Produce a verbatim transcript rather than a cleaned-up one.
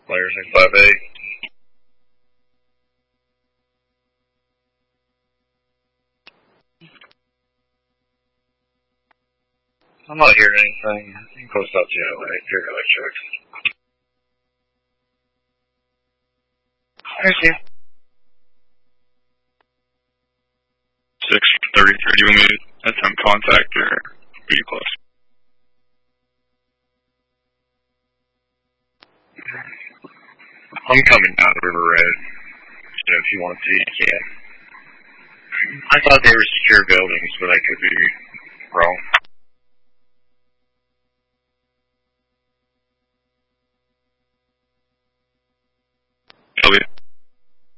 Player six five eight. I'm not hearing anything. You can close up to L A. Your electrics. Thank you. six thirty-three, do you want me to attempt contact or be close? I'm coming down River Road. So if you want to see, you can. I thought they were secure buildings, but I could be wrong.